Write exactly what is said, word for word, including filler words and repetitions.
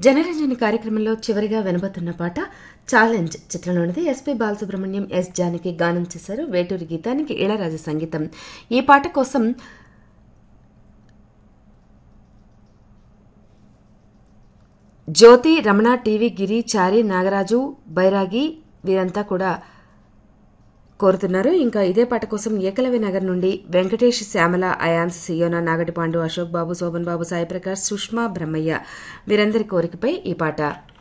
జనరంజని కార్యక్రమంలో చివరిగా వినబోతున్న పాట challenge చిత్రంలోనిది. SP Balasubrahmanyam, yes Janaki గానం చేశారు. వేటూరి గీతానికి ఇళయరాజా సంగీతం. ఈ పాట కోసం జ్యోతి, రమణ, టీవీ గిరి, చారి, నాగరాజు, బైరాగి వీరంతా కూడా కోరుతున్నారు. ఇంకా ఇదే పాట కోసం ఏకలవ్య నగర్ నుండి వెంకటేష్, శ్యామల, అయాన్స్, సియోనా, నాగటిపాండు, అశోక్ బాబు, శోభన్ బాబు, సాయి ప్రకాష్, సుష్మా, బ్రహ్మయ్య వీరందరి కోరికపై ఈ పాట.